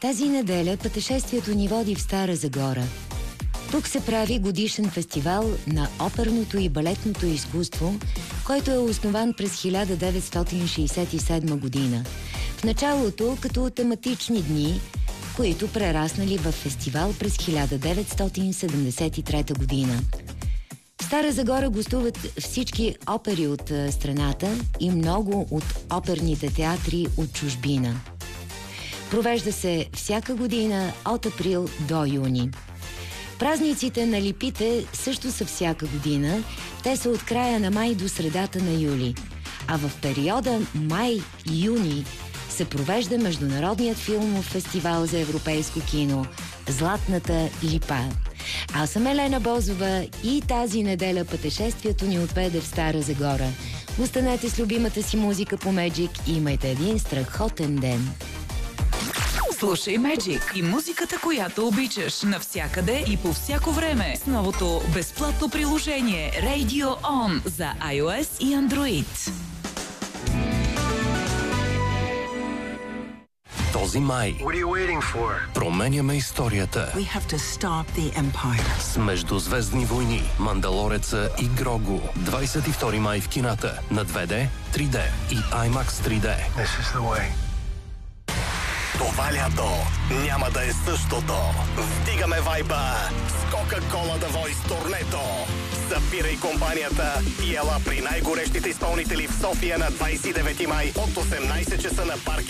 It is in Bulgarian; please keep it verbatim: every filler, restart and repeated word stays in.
Тази неделя пътешествието ни води в Стара Загора. Тук се прави годишен фестивал на оперното и балетното изкуство, който е основан през хиляда деветстотин шейсет и седма година. В началото като тематични дни, които прераснали в фестивал през хиляда деветстотин седемдесет и трета година. В Стара Загора гостуват всички опери от страната и много от оперните театри от чужбина. Провежда се всяка година от април до юни. Празниците на липите също са всяка година. Те са от края на май до средата на юли. А в периода май-юни се провежда Международният филмов фестивал за европейско кино «Златната липа». Аз съм Елена Бозова и тази неделя пътешествието ни отведе в Стара Загора. Останете с любимата си музика по Magic и имайте един страхотен ден. Слушай Magic и музиката, която обичаш, навсякъде и по всяко време с новото безплатно приложение Radio On за iOS и Android. Този май променяме историята. We have to stop the empire. С Междузвездни войни, Мандалореца и Грогу. двадесет и втори май в кината на две Д, три Д и IMAX три Д. This is the way. Това лято няма да е същото. Вдигаме вайба с Coca-Cola The Voice турнето. Събирай компанията и ела при най-горещите изпълнители в София на двадесет и девети май от осемнадесет часа на парк